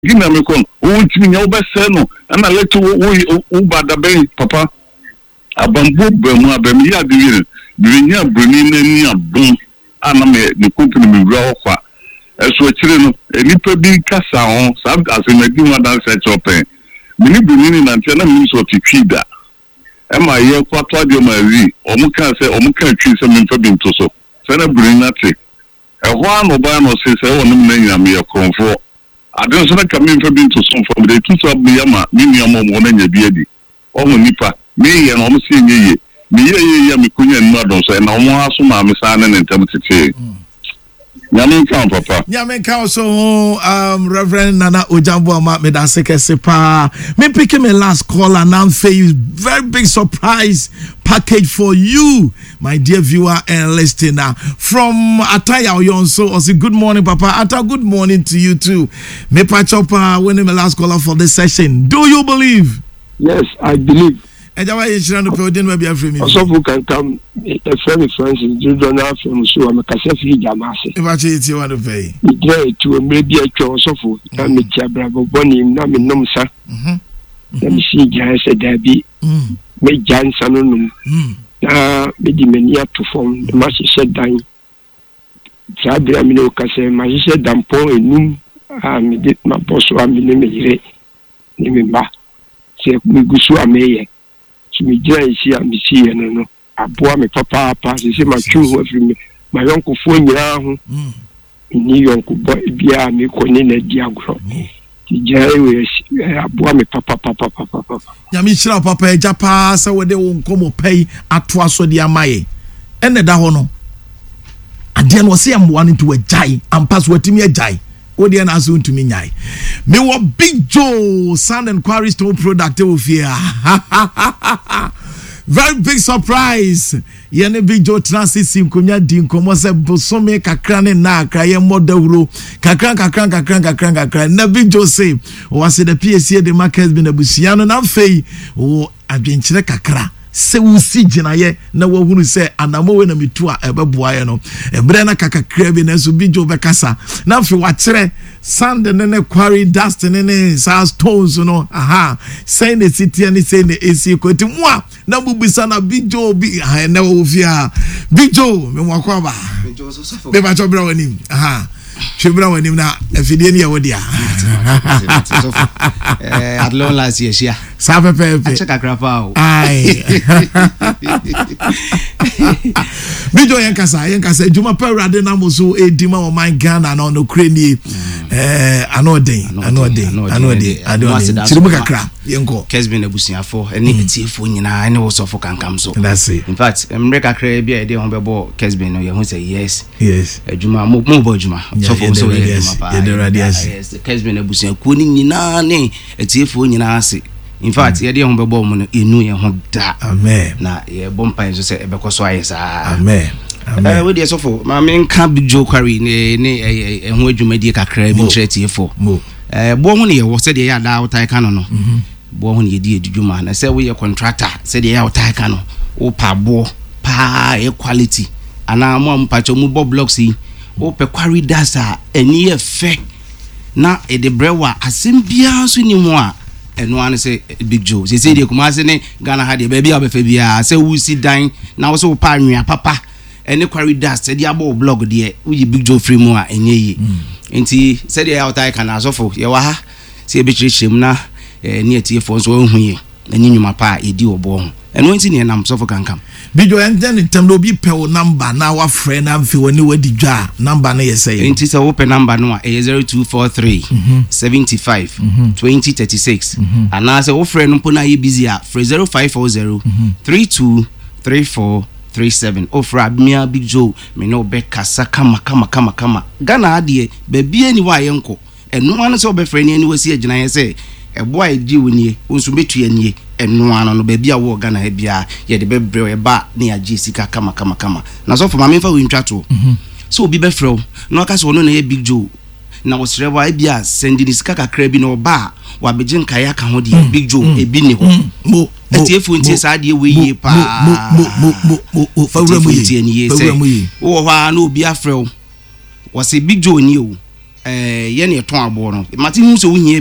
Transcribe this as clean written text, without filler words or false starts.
gina me kon o ntimi nya obese no na let wo bada ben papa abambo bamu abam ya de yire binya broni na ni abon ana me ne company me wura okwa eso akire no enipa bi kasa ho sab asemadi wa dan se chopen mini broni na ntia na mi so titwida e ma ye kwato de ma wi omuka twi se me mfa bi nto so se na broni na te e ho ano ba no se wonim na nyame ye kronfo adon so na kamin fa bi nto so from the two sub me yama mi nuamo mo na nya bi adi o mo nipa me ye no mo se nye me ye ya me kunya nnu adon so na mo aso ma me sa na ntem tete nyame kan papa nyame kan so Reverend Nana Ojambo ama me da sekese pa me pick me last call and I'm saying very big surprise package for you my dear viewer and listener from Ataya Oyonso. I say good morning papa. Ata, good morning to you too. Me pachopa when me last caller for this session. Do you believe? Yes, I believe. And why you trying to put in maybe a free me? Also, who can come a friend Francis, you don't have from so I'm a cassette jamasi. If I change you want to pay, you to a maybe a chow so for Namicha Bravo Bonnie, Nami Nomsa. Let me see, Jan said there be make Jan Sanonum. Maybe many to form the master said dying. Sabia Mino Casse, my said Dampo and Noom. I did my boss, I'm in the Nimba. Say, we go so a mayor. Me jai si amisi no aboa me papa se ma twu ho afiri me my uncle fo nyira ho ni uncle boy bia me ko ni na di agro ti jai we aboa me papa ya mi chira papa eja pa se we de wo nkomo pay ato aso de amaye ene da ho no ade no se amboa no to ajai ampa so atimi ajai odi na aso ntumi nyai me wo Big Joe Sound Enquiry Stone product of here. Very big surprise. Yene Big Joe transit sim konya di nkomo se bosome kakra ne na akra ye modawuro kakra na Big Joe say o ase the PSA the market be na busia no na fei o adwenkyere kakra se wusi ginaye na wahunu se anamo we na mitu a ebeboaye no ebre na kakakra bi na so Big Joe bekasa na fi wachire sand ne quarry dust ne stones no aha say the city and say the AC kwati mwa na bubisa na Big Joe bi na ofia Big Joe me mwakwa ba Big Joe so so be ba chobra wani aha chobra wani na afidie ne yawodia at long last year shia sa pepe check akrapa o ai Big Joe yankasa juma parade na moso edima o man Ghana na no kreni anoden chirimu kakra yenko Kesbin ebusiafo ene etiefo nyina ene wosofo kankam so that's it. In fact emreka kra bia ede ho bebo Kesbin no ye ho say yes adwuma mo bo adwuma sofo so yes yes Kesbin ebusiakuo ni nyina ne etiefo nyina ase. In fact ye de ho bebo mo no enu ye ho da amen na ye bompa so say ebekoso ayesa amen we dey sofo ma me nka Big Joe Quarry ne ho adwumadi kakra bi nkyerɛ tiefo bo ho ne ye wo se de ya da wotai ka no bo ho ne ye di edwuma na se we ye contractor se de ya wotai ka no wo pa bo pa e quality ana mo ampacho mu bo blocks yi wo pe quarry dasa eni ye fe na e de brewa asem bia so ni mo a eno an se Big Joe se de kuma se ne Ghana ha de ba bia obefa bia se wusi dan na wo se wo pa anwea papa ene quarry dust se de abo blog de uyi Big Joe free mu a enye yi enti se de ya wotai ka na asofo ye wa ha se e bechirechem na ni etiefo so hu ye eni nyuma pa edi obo ho eno enti ne nam sofo kankam Big Joe enten tem obi pe wo number na wa frɛ na mfi woni wadi dwa number na yesɛ enti se wo pe number no a 0243 75 2036 ana se wo frɛ no po na ye busy a 0540 323437 ofra abimia Big Joe me no be kasa kama Ghana ade ba bia ni wa yenko eno an se obefrɛ ni wasi agina ye se ebo a di woni onso betu anie eno an no ba bia wo Ghana ha bia ye de bebre ye ba na agi sika kama na so for ma memfa we ntwato so obi befrɛ no aka so no na ye Big Joe na wo srɛ wa bia sendi ni sika kakra bi no ba wa begye nkae aka ho de Big Joe ebi ni ho etiefo ntie sa de we ye pa fawura mu ye wo ho a na obi afrɛ wo se Big Joe ni o yɛne ɛtɔn aboɔ no mate hu sɛ wohia